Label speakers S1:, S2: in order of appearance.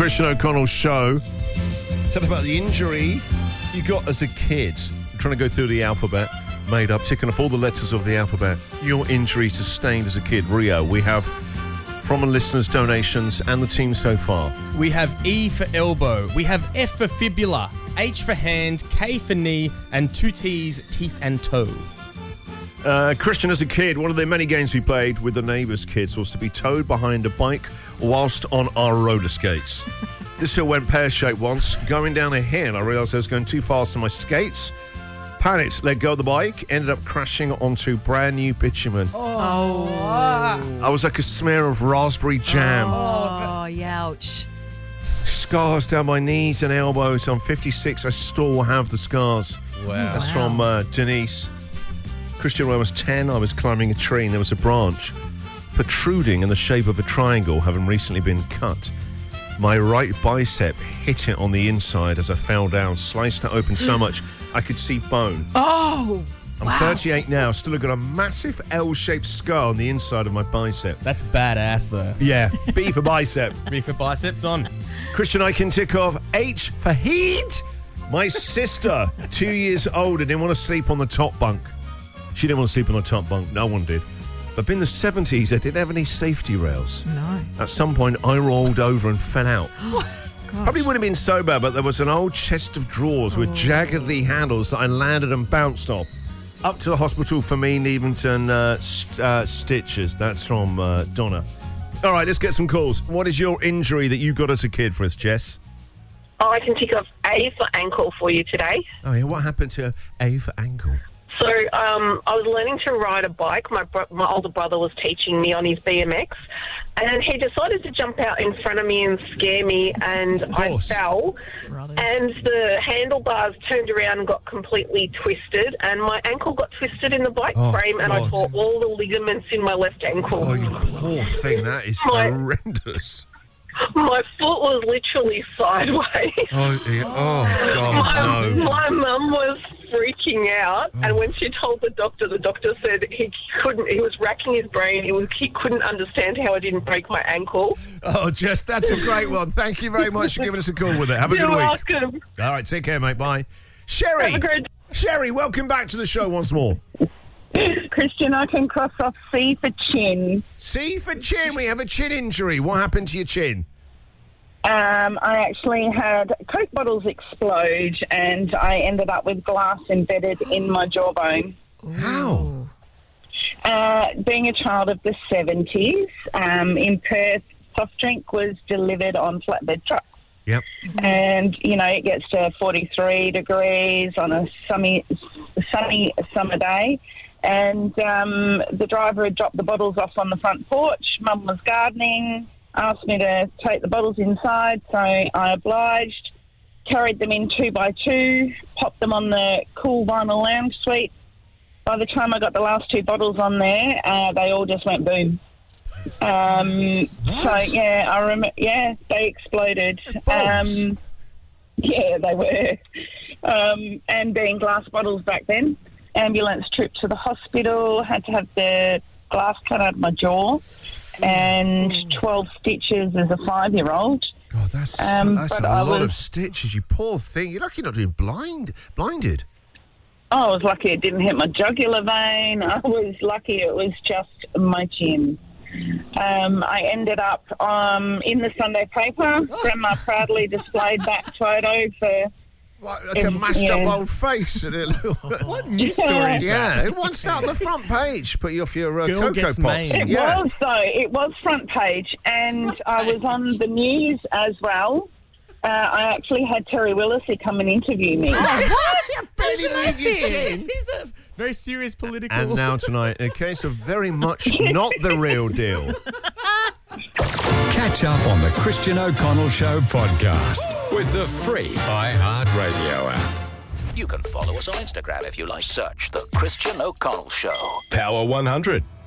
S1: Christian O'Connell Show. Tell us about the injury you got as a kid. I'm trying to go through the alphabet, made up, ticking off all the letters of the alphabet. Your injury sustained as a kid. Rio, we have from listeners' donations and the team so far.
S2: We have E for elbow. We have F for fibula, H for hand, K for knee, and 2 T's, teeth and toe.
S1: Christian, as a kid, one of the many games we played with the neighbours' kids was to be towed behind a bike whilst on our roller skates. This hill went pear-shaped once. Going down a hill, I realised I was going too fast on my skates. Panicked, let go of the bike, ended up crashing onto brand new bitumen. I was like a smear of raspberry jam.
S3: Ouch.
S1: Scars down my knees and elbows. I'm 56, I still have the scars.
S2: Wow.
S1: That's from Denise. Christian, when I was 10, I was climbing a tree and there was a branch protruding in the shape of a triangle, having recently been cut. My right bicep hit it on the inside as I fell down, sliced it open so much I could see bone.
S3: Oh,
S1: I'm 38 now, still got a massive L-shaped scar on the inside of my bicep.
S2: That's badass, though.
S1: Yeah, B for bicep.
S2: B for biceps on.
S1: Christian, I can tick off H for heat. My sister, 2 years older, didn't want to sleep on the top bunk. She didn't want to sleep on the top bunk. No one did. But in the 70s, they didn't have any safety rails.
S3: No.
S1: At some point, I rolled over and fell out.
S3: Gosh.
S1: Probably wouldn't have been so bad, but there was an old chest of drawers with jaggedy handles that I landed and bounced off. Up to the hospital for me, Leventon, stitches. That's from Donna. All right, let's get some calls. What is your injury that you got as a kid for us, Jess?
S4: Oh, I can tick off A for ankle for you today.
S1: Oh, yeah, what happened to A for ankle?
S4: So I was learning to ride a bike. My older brother was teaching me on his BMX, and he decided to jump out in front of me and scare me, and I fell.
S3: Brothers.
S4: And the handlebars turned around and got completely twisted, and my ankle got twisted in the bike frame, and I tore all the ligaments in my left ankle.
S1: Oh, you poor thing. That is horrendous.
S4: My foot was literally sideways.
S1: Oh, yeah. Oh God, no.
S4: My mum was freaking out, and when she told the doctor said he was racking his brain. He couldn't understand how I didn't break my ankle.
S1: Oh, Jess, that's a great one. Thank you very much for giving us a call with it. Have a
S4: You're
S1: good week.
S4: welcome.
S1: All right, take care, mate. Bye. Sherry.
S4: Have a great day.
S1: Sherry, welcome back to the show once more.
S5: Christian, I can cross off C for chin.
S1: C for chin. We have a chin injury. What happened to your chin?
S5: I actually had Coke bottles explode and I ended up with glass embedded in my jawbone.
S1: How?
S5: Being a child of the 70s, in Perth, soft drink was delivered on flatbed trucks.
S1: Yep.
S5: And, it gets to 43 degrees on a sunny summer day. And the driver had dropped the bottles off on the front porch. Mum was gardening, asked me to take the bottles inside, so I obliged, carried them in 2 by 2, popped them on the cool vinyl lounge suite. By the time I got the last 2 bottles on there, they all just went boom. So, yeah, I remember, they exploded. Yeah, they were. And being glass bottles back then, ambulance trip to the hospital, had to have the glass cut out of my jaw, and 12 stitches as a 5-year-old.
S1: God, that's a lot of stitches, you poor thing. You're lucky not being blinded.
S5: I was lucky it didn't hit my jugular vein. I was lucky it was just my chin. I ended up in the Sunday paper. Grandma proudly displayed that photo for...
S1: Like a mashed-up old face.
S2: What news story is that?
S1: Yeah, it wants that on the front page. Put you off your
S2: Girl
S1: Cocoa
S2: gets
S1: Pops.
S2: maimed.
S5: Was, though. It was front page, and I was on the news as well. I actually had Terry Willisey come and interview me.
S2: What? He's a very serious political...
S1: And now tonight, in a case of very much not the real deal.
S6: Catch up on the Christian O'Connell Show podcast with the free iHeartRadio app.
S7: You can follow us on Instagram if you like. Search The Christian O'Connell Show.
S6: Power 100.